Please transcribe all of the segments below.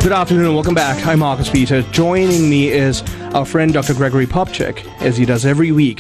Good afternoon and welcome back. I'm Marcus Peter. Joining me is our friend Dr. Gregory Popcak, as he does every week,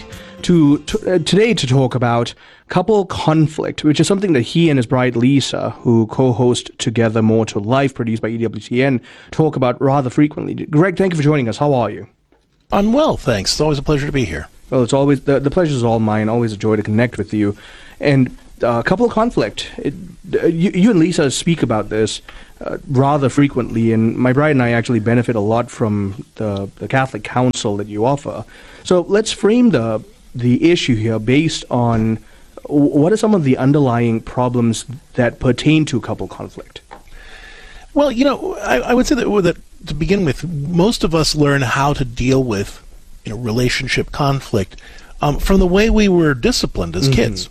today to talk about couple conflict, which is something that he and his bride Lisa, who co-host together More to Life, produced by EWTN, talk about rather frequently. Greg, thank you for joining us. How are you? I'm well, thanks. It's always a pleasure to be here. Well, it's always the pleasure is all mine. Always a joy to connect with you. And a couple of conflict. You and Lisa speak about this rather frequently, and my bride and I actually benefit a lot from the Catholic counsel that you offer. So let's frame the issue here based on what are some of the underlying problems that pertain to couple conflict. Well, I would say that to begin with, most of us learn how to deal with relationship conflict from the way we were disciplined as kids.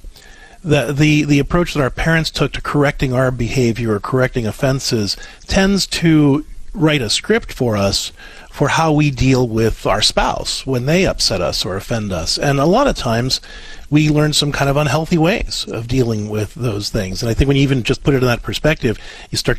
The approach that our parents took to correcting our behavior or correcting offenses tends to write a script for us for how we deal with our spouse when they upset us or offend us. And a lot of times we learn some kind of unhealthy ways of dealing with those things. And I think when you even just put it in that perspective, things start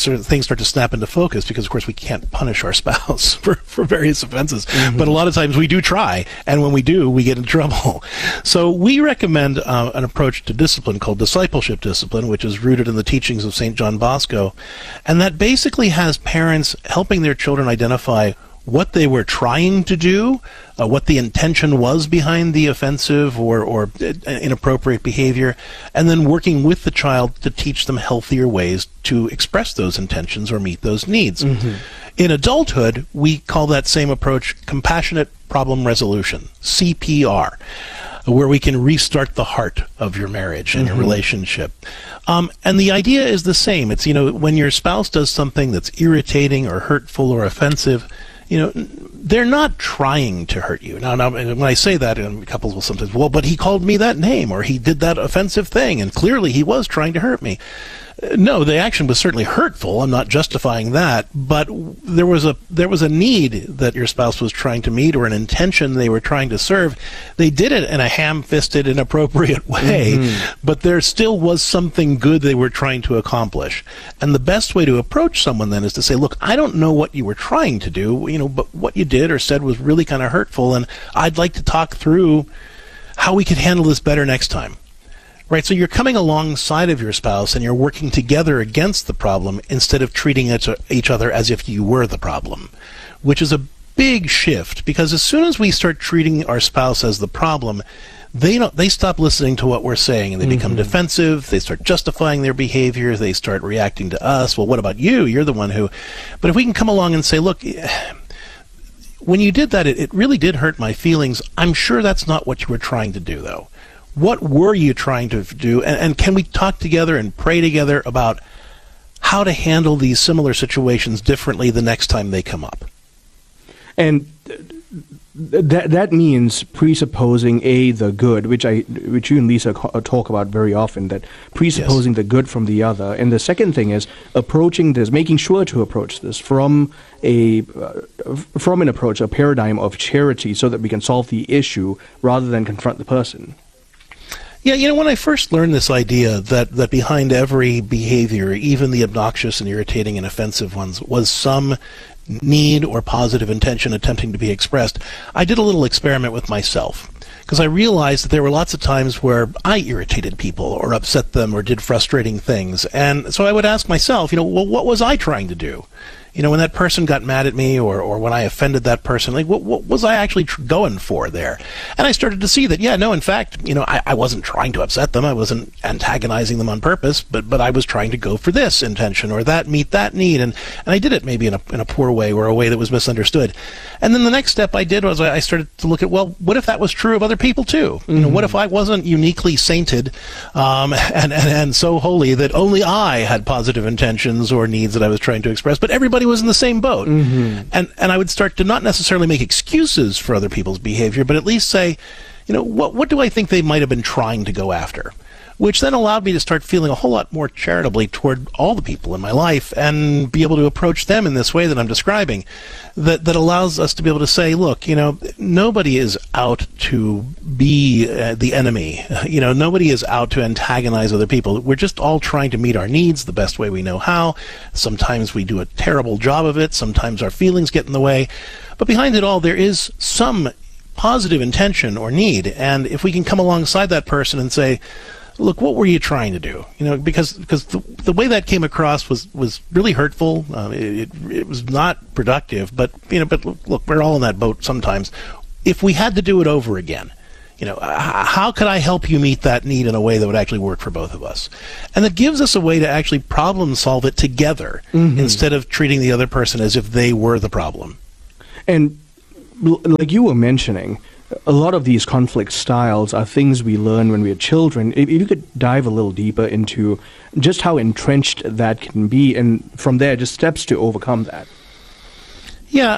to snap into focus, because of course we can't punish our spouse for various offenses. But a lot of times we do try, and when we do, we get in trouble. So we recommend an approach to discipline called discipleship discipline, which is rooted in the teachings of St. John Bosco. And that basically has parents helping their children identify what they were trying to do, what the intention was behind the offensive or inappropriate behavior, and then working with the child to teach them healthier ways to express those intentions or meet those needs. In adulthood, we call that same approach compassionate problem resolution, CPR, where we can restart the heart of your marriage and your relationship. And the idea is the same. It's, when your spouse does something that's irritating or hurtful or offensive, they're not trying to hurt you. Now, when I say that, couples will sometimes, well, but he called me that name, or he did that offensive thing, and clearly he was trying to hurt me. No, the action was certainly hurtful. I'm not justifying that, but there was a need that your spouse was trying to meet, or an intention they were trying to serve. They did it in a ham-fisted, inappropriate way, but there still was something good they were trying to accomplish. And the best way to approach someone then is to say, look, I don't know what you were trying to do, but what you did or said was really kind of hurtful, and I'd like to talk through how we could handle this better next time. Right, so you're coming alongside of your spouse and you're working together against the problem instead of treating each other as if you were the problem, which is a big shift, because as soon as we start treating our spouse as the problem, they stop listening to what we're saying and they become defensive. They start justifying their behavior. They start reacting to us. Well, what about you? You're the one who... But if we can come along and say, look, when you did that, it really did hurt my feelings. I'm sure that's not what you were trying to do, though. What were you trying to do? And can we talk together and pray together about how to handle these similar situations differently the next time they come up? And that means presupposing the good, which you and Lisa talk about very often, that presupposing the good from the other. And the second thing is approaching this, making sure to approach this from an approach, a paradigm of charity, so that we can solve the issue rather than confront the person. Yeah, when I first learned this idea that behind every behavior, even the obnoxious and irritating and offensive ones, was some need or positive intention attempting to be expressed, I did a little experiment with myself, because I realized that there were lots of times where I irritated people or upset them or did frustrating things. And so I would ask myself, well, what was I trying to do? When that person got mad at me or when I offended that person, like what was I actually going for there? And I started to see that, in fact, I wasn't trying to upset them. I wasn't antagonizing them on purpose, but I was trying to go for this intention or meet that need. And I did it maybe in a poor way or a way that was misunderstood. And then the next step I did was I started to look at, well, what if that was true of other people too? What if I wasn't uniquely sainted and so holy that only I had positive intentions or needs that I was trying to express, but everybody was in the same boat. And I would start to not necessarily make excuses for other people's behavior, but at least say, what do I think they might have been trying to go after? which then allowed me to start feeling a whole lot more charitably toward all the people in my life and be able to approach them in this way that I'm describing, that allows us to be able to say, look, nobody is out to be the enemy. Nobody is out to antagonize other people. We're just all trying to meet our needs the best way we know how. Sometimes we do a terrible job of it. Sometimes our feelings get in the way. But behind it all, there is some positive intention or need. And if we can come alongside that person and say, look, what were you trying to do? Because the way that came across was really hurtful. It was not productive. But look, we're all in that boat sometimes. If we had to do it over again, how could I help you meet that need in a way that would actually work for both of us? And that gives us a way to actually problem solve it together instead of treating the other person as if they were the problem. And like you were mentioning, a lot of these conflict styles are things we learn when we are children. If you could dive a little deeper into just how entrenched that can be, and from there, just steps to overcome that. Yeah,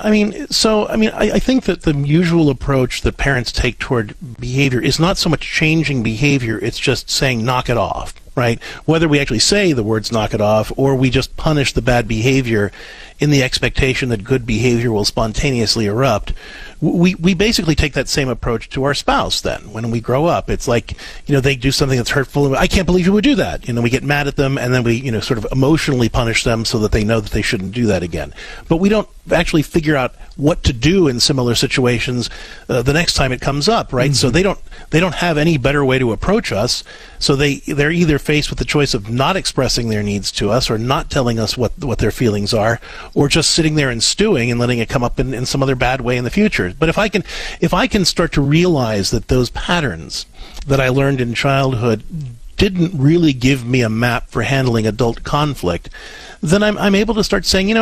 I think that the usual approach that parents take toward behavior is not so much changing behavior, it's just saying knock it off, right? Whether we actually say the words knock it off or we just punish the bad behavior in the expectation that good behavior will spontaneously erupt, we basically take that same approach to our spouse then. When we grow up, it's like, they do something that's hurtful, and I can't believe you would do that. We get mad at them, and then we, sort of emotionally punish them so that they know that they shouldn't do that again. But we don't actually figure out what to do in similar situations the next time it comes up, right? So they don't have any better way to approach us. So they're either faced with the choice of not expressing their needs to us or not telling us what their feelings are, or just sitting there and stewing and letting it come up in some other bad way in the future. But if I can start to realize that those patterns that I learned in childhood didn't really give me a map for handling adult conflict, then I'm able to start saying,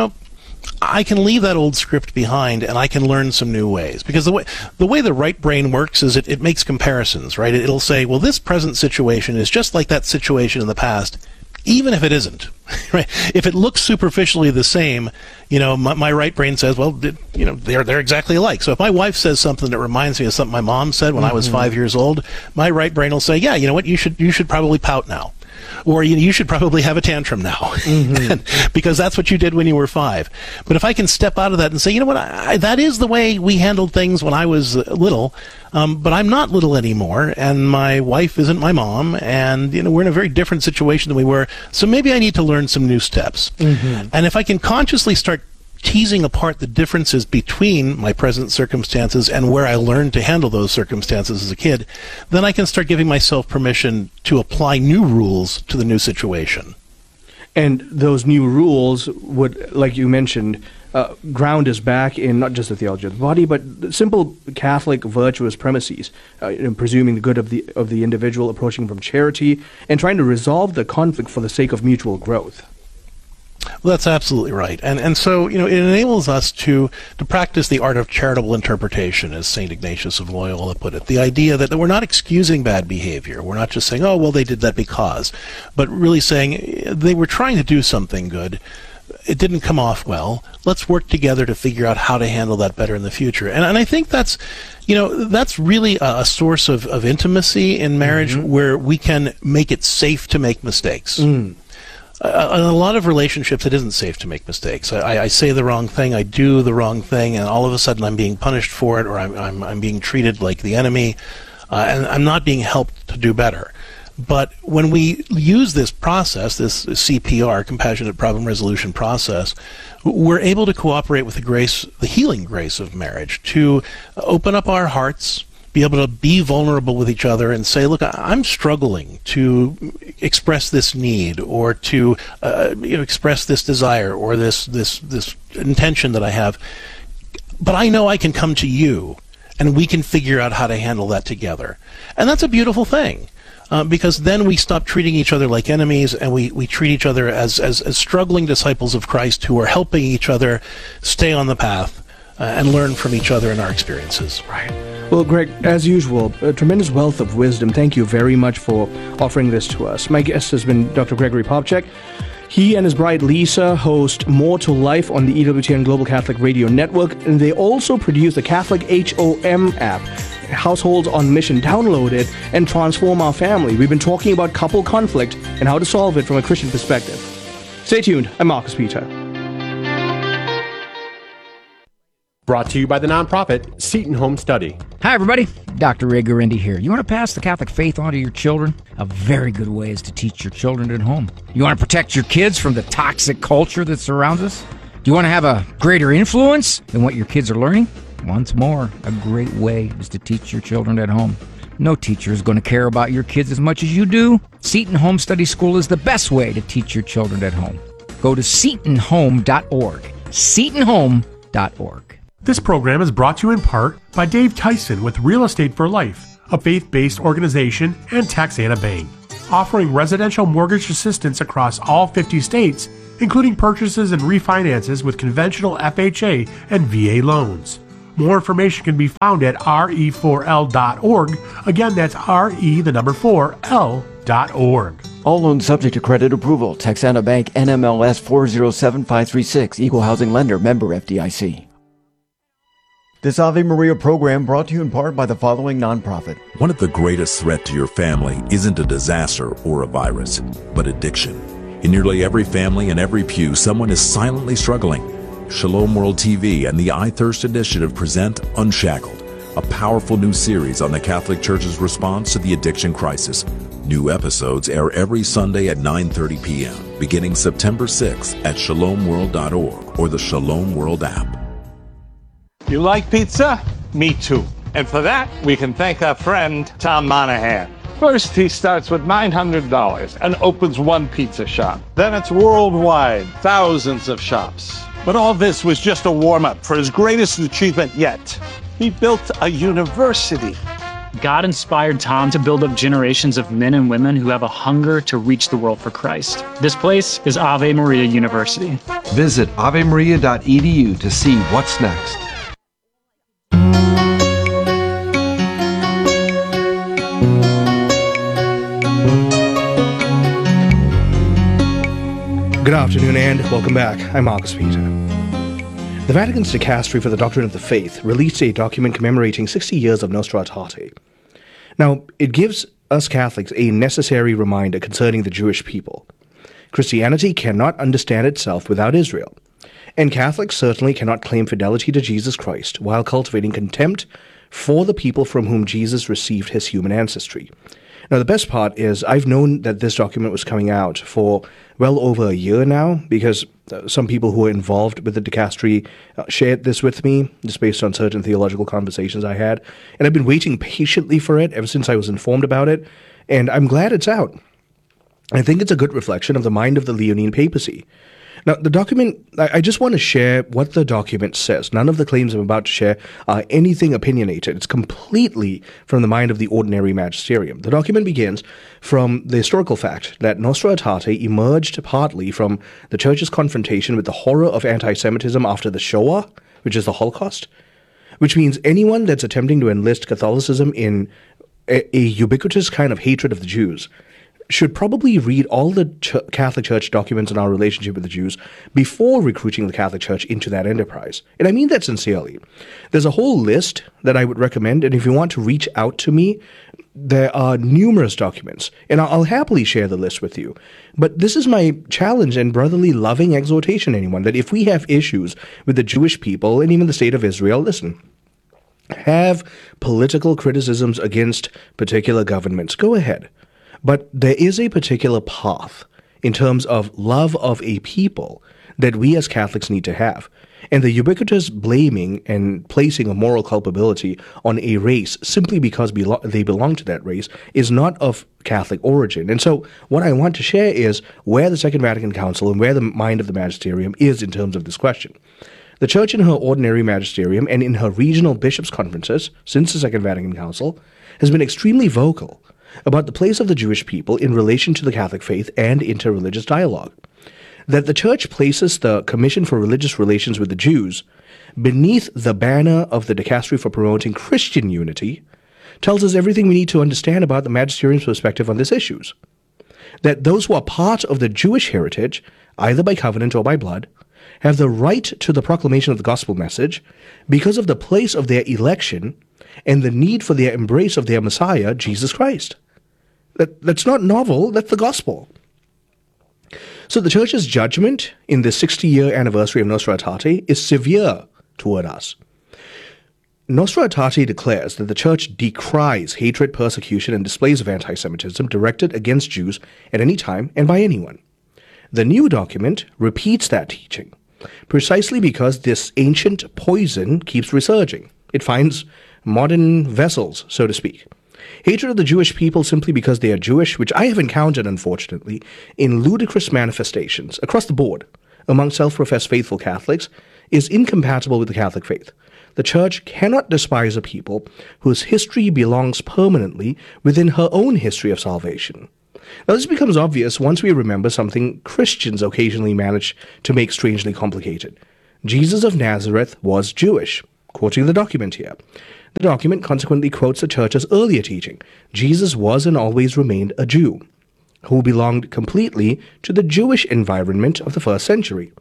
I can leave that old script behind and I can learn some new ways. Because the way the right brain works is it makes comparisons, right? It'll say, well, this present situation is just like that situation in the past, even if it isn't, right? If it looks superficially the same, my right brain says, well, they're exactly alike. So if my wife says something that reminds me of something my mom said when I was 5 years old, my right brain will say, yeah, you know what, you should probably pout now. Or you should probably have a tantrum now, because that's what you did when you were 5. But if I can step out of that and say, that is the way we handled things when I was little, but I'm not little anymore, and my wife isn't my mom, and we're in a very different situation than we were, so maybe I need to learn some new steps. And if I can consciously start teasing apart the differences between my present circumstances and where I learned to handle those circumstances as a kid, then I can start giving myself permission to apply new rules to the new situation. And those new rules would, like you mentioned, ground us back in not just the theology of the body, but simple Catholic virtuous premises, presuming the good of the individual, approaching from charity, and trying to resolve the conflict for the sake of mutual growth. Well, that's absolutely right. And so, it enables us to practice the art of charitable interpretation, as St. Ignatius of Loyola put it. The idea that we're not excusing bad behavior. We're not just saying, oh, well, they did that because, but really saying they were trying to do something good. It didn't come off well. Let's work together to figure out how to handle that better in the future. And I think that's really a source of intimacy in marriage where we can make it safe to make mistakes. In a lot of relationships, it isn't safe to make mistakes. I say the wrong thing, I do the wrong thing, and all of a sudden I'm being punished for it, or I'm being treated like the enemy, and I'm not being helped to do better. But when we use this process, this CPR, Compassionate Problem Resolution process, we're able to cooperate with the healing grace of marriage, to open up our hearts, be able to be vulnerable with each other and say, look, I'm struggling to express this need, or to express this desire, or this intention that I have. But I know I can come to you, and we can figure out how to handle that together. And that's a beautiful thing. Because then we stop treating each other like enemies, and we treat each other as struggling disciples of Christ who are helping each other stay on the path and learn from each other in our experiences. Right. Well, Greg, as usual, a tremendous wealth of wisdom. Thank you very much for offering this to us. My guest has been Dr. Gregory Popcak. He and his bride Lisa host More to Life on the EWTN Global Catholic Radio Network, and they also produce the Catholic HOM app. Households on Mission. Download it and transform our family. We've been talking about couple conflict and how to solve it from a Christian perspective. Stay tuned. I'm Marcus Peter. Brought to you by the nonprofit Seton Home Study. Hi, everybody. Dr. Ray Guarendi here. You want to pass the Catholic faith on to your children? A very good way is to teach your children at home. You want to protect your kids from the toxic culture that surrounds us? Do you want to have a greater influence than what your kids are learning? Once more, a great way is to teach your children at home. No teacher is going to care about your kids as much as you do. Seton Home Study School is the best way to teach your children at home. Go to setonhome.org. setonhome.org. This program is brought to you in part by Dave Tyson with Real Estate for Life, a faith-based organization, and Texana Bank, offering residential mortgage assistance across all 50 states, including purchases and refinances with conventional FHA and VA loans. More information can be found at re4l.org. Again, that's re4l.org. All loans subject to credit approval. Texana Bank, NMLS 407536, Equal Housing Lender, member FDIC. This Ave Maria program brought to you in part by the following nonprofit. One of the greatest threats to your family isn't a disaster or a virus, but addiction. In nearly every family and every pew, someone is silently struggling. Shalom World TV and the iThirst Initiative present Unshackled, a powerful new series on the Catholic Church's response to the addiction crisis. New episodes air every Sunday at 9:30 p.m., beginning September 6th at shalomworld.org or the Shalom World app. You like pizza? Me too. And for that, we can thank our friend, Tom Monahan. First, he starts with $900 and opens one pizza shop. Then it's worldwide, thousands of shops. But all this was just a warm-up for his greatest achievement yet. He built a university. God inspired Tom to build up generations of men and women who have a hunger to reach the world for Christ. This place is Ave Maria University. Visit avemaria.edu to see what's next. Good afternoon and welcome back. I'm Marcus Peter. The Vatican's Dicastery for the Doctrine of the Faith released a document commemorating 60 years of Nostra Aetate. Now, it gives us Catholics a necessary reminder concerning the Jewish people. Christianity cannot understand itself without Israel, and Catholics certainly cannot claim fidelity to Jesus Christ while cultivating contempt for the people from whom Jesus received his human ancestry. Now, the best part is I've known that this document was coming out for well over a year now because some people who are involved with the dicastery shared this with me just based on certain theological conversations I had. And I've been waiting patiently for it ever since I was informed about it. And I'm glad it's out. I think it's a good reflection of the mind of the Leonine papacy. Now, the document, I just want to share what the document says. None of the claims I'm about to share are anything opinionated. It's completely from the mind of the ordinary magisterium. The document begins from the historical fact that Nostra Aetate emerged partly from the Church's confrontation with the horror of anti-Semitism after the Shoah, which is the Holocaust, which means anyone that's attempting to enlist Catholicism in a ubiquitous kind of hatred of the Jews should probably read all the Catholic Church documents on our relationship with the Jews before recruiting the Catholic Church into that enterprise. And I mean that sincerely. There's a whole list that I would recommend, and if you want to reach out to me, there are numerous documents, and I'll happily share the list with you. But this is my challenge and brotherly loving exhortation to anyone, that if we have issues with the Jewish people and even the state of Israel, listen, have political criticisms against particular governments, go ahead. But there is a particular path in terms of love of a people that we as Catholics need to have. And the ubiquitous blaming and placing of moral culpability on a race simply because they belong to that race is not of Catholic origin. And so what I want to share is where the Second Vatican Council and where the mind of the magisterium is in terms of this question. The Church in her ordinary magisterium and in her regional bishops' conferences since the Second Vatican Council has been extremely vocal about the place of the Jewish people in relation to the Catholic faith and interreligious dialogue. That the Church places the Commission for Religious Relations with the Jews beneath the banner of the Dicastery for Promoting Christian Unity tells us everything we need to understand about the magisterium's perspective on these issues. That those who are part of the Jewish heritage, either by covenant or by blood, have the right to the proclamation of the gospel message because of the place of their election and the need for their embrace of their Messiah, Jesus Christ. That's not novel, that's the gospel. So the church's judgment in the 60-year anniversary of Nostra Aetate is severe toward us. Nostra Aetate declares that the church decries hatred, persecution, and displays of anti-Semitism directed against Jews at any time and by anyone. The new document repeats that teaching, precisely because this ancient poison keeps resurging. It finds modern vessels, so to speak. Hatred of the Jewish people simply because they are Jewish, which I have encountered, unfortunately, in ludicrous manifestations across the board among self-professed faithful Catholics, is incompatible with the Catholic faith. The Church cannot despise a people whose history belongs permanently within her own history of salvation. Now, this becomes obvious once we remember something Christians occasionally manage to make strangely complicated. Jesus of Nazareth was Jewish, quoting the document here. The document consequently quotes the Church's earlier teaching. Jesus was and always remained a Jew, who belonged completely to the Jewish environment of the first century.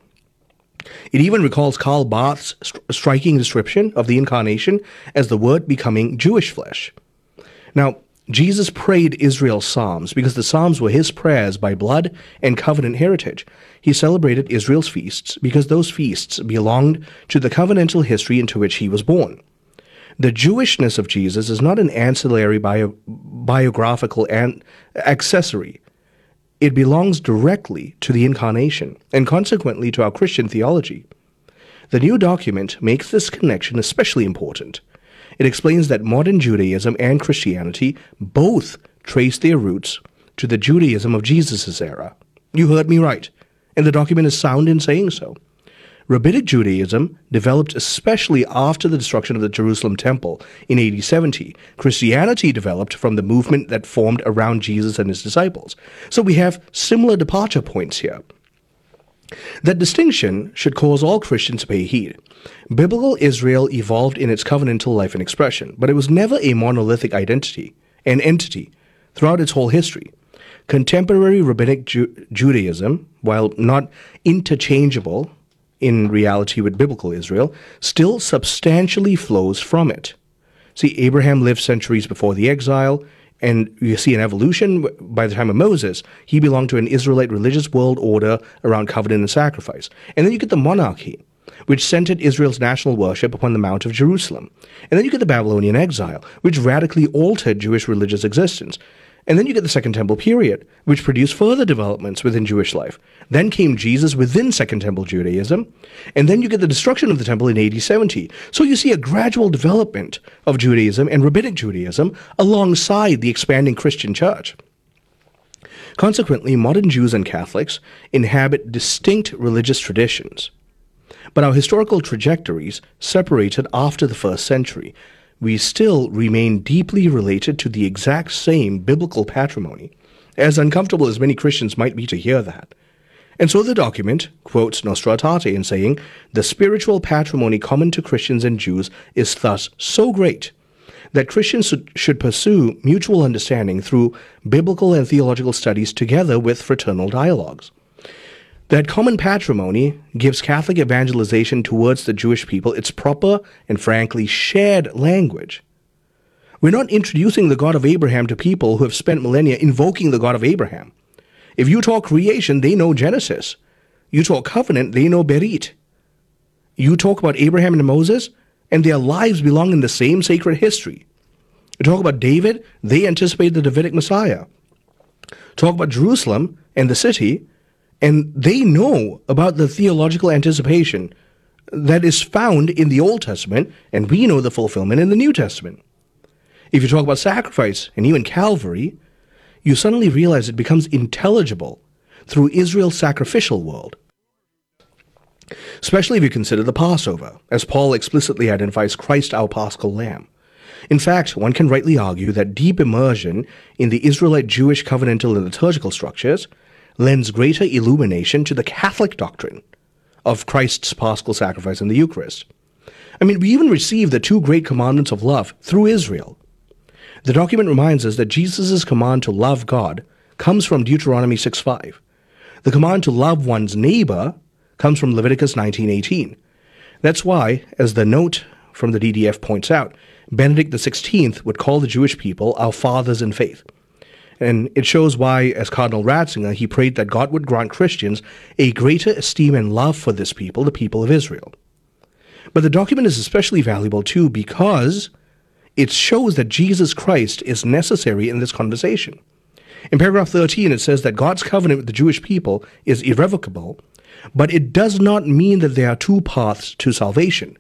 It even recalls Karl Barth's striking description of the Incarnation as the Word becoming Jewish flesh. Now, Jesus prayed Israel's psalms because the psalms were his prayers by blood and covenant heritage. He celebrated Israel's feasts because those feasts belonged to the covenantal history into which he was born. The Jewishness of Jesus is not an ancillary biographical accessory. It belongs directly to the Incarnation and consequently to our Christian theology. The new document makes this connection especially important. It explains that modern Judaism and Christianity both trace their roots to the Judaism of Jesus' era. You heard me right, and the document is sound in saying so. Rabbinic Judaism developed especially after the destruction of the Jerusalem Temple in AD 70. Christianity developed from the movement that formed around Jesus and his disciples. So we have similar departure points here. That distinction should cause all Christians to pay heed. Biblical Israel evolved in its covenantal life and expression, but it was never a monolithic identity, an entity, throughout its whole history. Contemporary Rabbinic Judaism, while not interchangeable in reality with biblical Israel, still substantially flows from it. See, Abraham lived centuries before the exile, and you see an evolution. By the time of Moses, he belonged to an Israelite religious world order around covenant and sacrifice. And then you get the monarchy, which centered Israel's national worship upon the Mount of Jerusalem. And then you get the Babylonian exile, which radically altered Jewish religious existence. And then you get the Second Temple period, which produced further developments within Jewish life. Then came Jesus within Second Temple Judaism, and then you get the destruction of the temple in AD 70. So you see a gradual development of Judaism and Rabbinic Judaism alongside the expanding Christian church. Consequently, modern Jews and Catholics inhabit distinct religious traditions, but our historical trajectories separated after the first century. We still remain deeply related to the exact same biblical patrimony, as uncomfortable as many Christians might be to hear that. And so the document quotes Nostra Aetate in saying, the spiritual patrimony common to Christians and Jews is thus so great that Christians should pursue mutual understanding through biblical and theological studies together with fraternal dialogues. That common patrimony gives Catholic evangelization towards the Jewish people its proper and frankly shared language. We're not introducing the God of Abraham to people who have spent millennia invoking the God of Abraham. If you talk creation, they know Genesis. You talk covenant, they know Berit. You talk about Abraham and Moses, and their lives belong in the same sacred history. You talk about David, they anticipate the Davidic Messiah. Talk about Jerusalem and the city, and they know about the theological anticipation that is found in the Old Testament, and we know the fulfillment in the New Testament. If you talk about sacrifice and even Calvary, you suddenly realize it becomes intelligible through Israel's sacrificial world. Especially if you consider the Passover, as Paul explicitly identifies Christ our Paschal Lamb. In fact, one can rightly argue that deep immersion in the Israelite Jewish covenantal and liturgical structures lends greater illumination to the Catholic doctrine of Christ's paschal sacrifice in the Eucharist. I mean, we even receive the two great commandments of love through Israel. The document reminds us that Jesus' command to love God comes from Deuteronomy 6:5. The command to love one's neighbor comes from Leviticus 19:18. That's why, as the note from the DDF points out, Benedict XVI would call the Jewish people our fathers in faith. And it shows why, as Cardinal Ratzinger, he prayed that God would grant Christians a greater esteem and love for this people, the people of Israel. But the document is especially valuable, too, because it shows that Jesus Christ is necessary in this conversation. In paragraph 13, it says that God's covenant with the Jewish people is irrevocable, but it does not mean that there are two paths to salvation,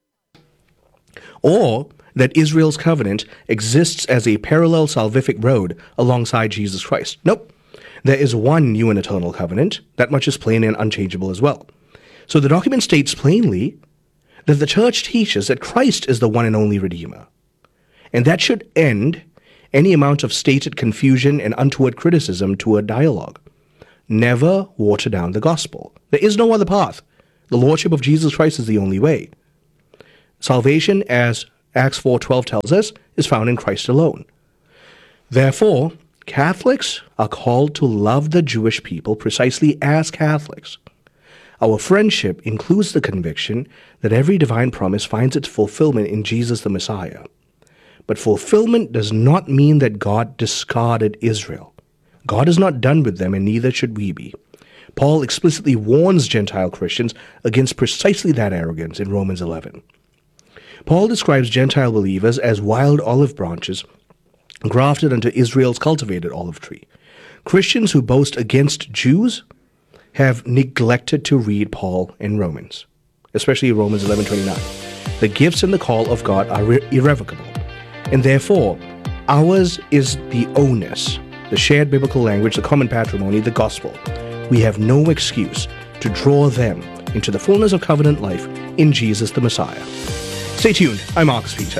or that Israel's covenant exists as a parallel salvific road alongside Jesus Christ. Nope. There is one new and eternal covenant. That much is plain and unchangeable as well. So the document states plainly that the church teaches that Christ is the one and only Redeemer. And that should end any amount of stated confusion and untoward criticism toward dialogue. Never water down the gospel. There is no other path. The lordship of Jesus Christ is the only way. Salvation, as Acts 4:12 tells us, is found in Christ alone. Therefore, Catholics are called to love the Jewish people precisely as Catholics. Our friendship includes the conviction that every divine promise finds its fulfillment in Jesus the Messiah. But fulfillment does not mean that God discarded Israel. God is not done with them, and neither should we be. Paul explicitly warns Gentile Christians against precisely that arrogance in Romans 11. Paul describes Gentile believers as wild olive branches grafted onto Israel's cultivated olive tree. Christians who boast against Jews have neglected to read Paul in Romans, especially Romans 11:29. The gifts and the call of God are irrevocable, and therefore ours is the onus, the shared biblical language, the common patrimony, the gospel. We have no excuse to draw them into the fullness of covenant life in Jesus the Messiah. Stay tuned. I'm Marcus Peter.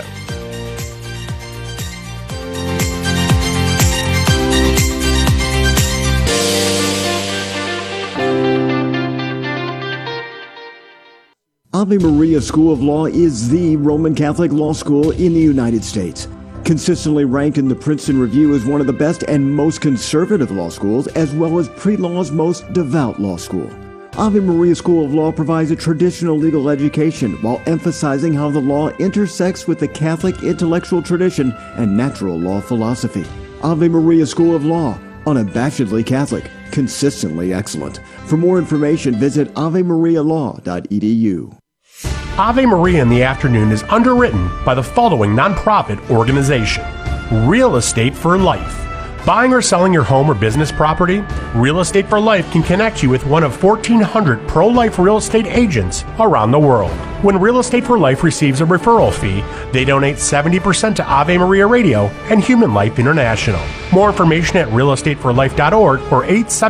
Ave Maria School of Law is the Roman Catholic law school in the United States. Consistently ranked in the Princeton Review as one of the best and most conservative law schools, as well as pre-law's most devout law school. Ave Maria School of Law provides a traditional legal education while emphasizing how the law intersects with the Catholic intellectual tradition and natural law philosophy. Ave Maria School of Law, unabashedly Catholic, consistently excellent. For more information, visit avemarialaw.edu. Ave Maria in the Afternoon is underwritten by the following nonprofit organization: Real Estate for Life. Buying or selling your home or business property? Real Estate for Life can connect you with one of 1,400 pro-life real estate agents around the world. When Real Estate for Life receives a referral fee, they donate 70% to Ave Maria Radio and Human Life International. More information at realestateforlife.org or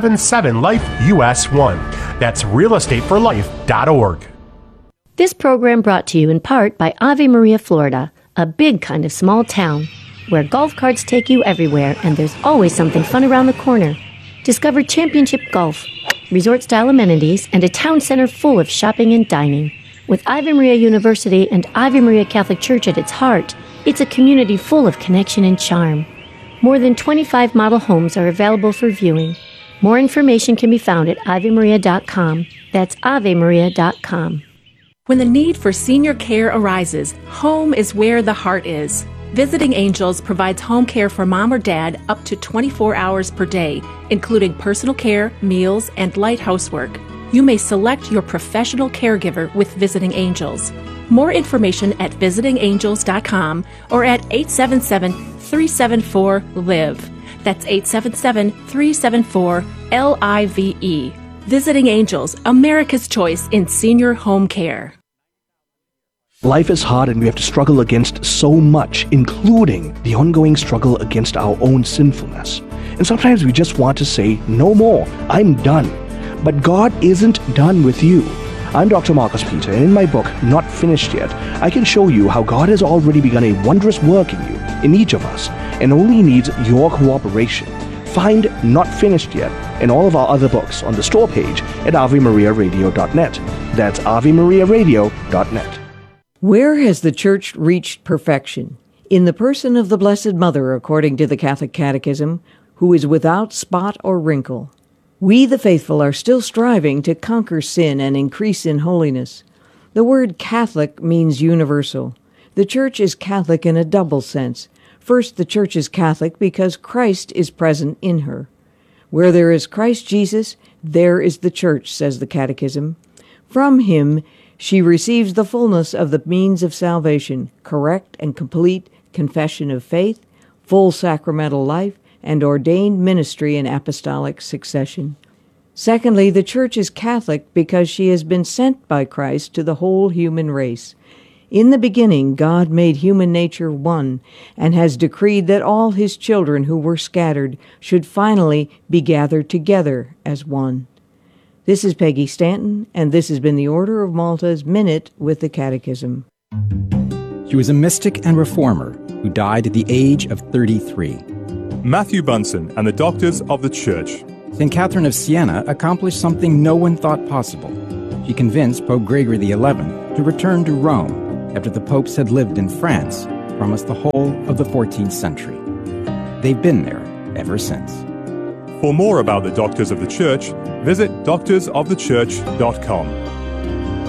877-LIFE-US1. That's realestateforlife.org. This program brought to you in part by Ave Maria, Florida, a big kind of small town where golf carts take you everywhere and there's always something fun around the corner. Discover championship golf, resort-style amenities, and a town center full of shopping and dining. With Ave Maria University and Ave Maria Catholic Church at its heart, it's a community full of connection and charm. More than 25 model homes are available for viewing. More information can be found at avemaria.com. That's avemaria.com. When the need for senior care arises, home is where the heart is. Visiting Angels provides home care for mom or dad up to 24 hours per day, including personal care, meals, and light housework. You may select your professional caregiver with Visiting Angels. More information at visitingangels.com or at 877-374-LIVE. That's 877-374-LIVE. Visiting Angels, America's choice in senior home care. Life is hard and we have to struggle against so much, including the ongoing struggle against our own sinfulness. And sometimes we just want to say, no more, I'm done. But God isn't done with you. I'm Dr. Marcus Peter, and in my book, Not Finished Yet, I can show you how God has already begun a wondrous work in you, in each of us, and only needs your cooperation. Find Not Finished Yet and all of our other books on the store page at avemariaradio.net. That's avemariaradio.net. Where has the Church reached perfection? In the person of the Blessed Mother, according to the Catholic Catechism, who is without spot or wrinkle. We, the faithful, are still striving to conquer sin and increase in holiness. The word Catholic means universal. The Church is Catholic in a double sense. First, the Church is Catholic because Christ is present in her. Where there is Christ Jesus, there is the Church, says the Catechism. From him, she receives the fullness of the means of salvation, correct and complete confession of faith, full sacramental life, and ordained ministry in apostolic succession. Secondly, the Church is Catholic because she has been sent by Christ to the whole human race. In the beginning, God made human nature one and has decreed that all his children who were scattered should finally be gathered together as one. This is Peggy Stanton, and this has been the Order of Malta's Minute with the Catechism. She was a mystic and reformer who died at the age of 33. Matthew Bunson and the Doctors of the Church. St. Catherine of Siena accomplished something no one thought possible. She convinced Pope Gregory XI to return to Rome after the popes had lived in France for almost the whole of the 14th century. They've been there ever since. For more about the Doctors of the Church, visit doctorsofthechurch.com.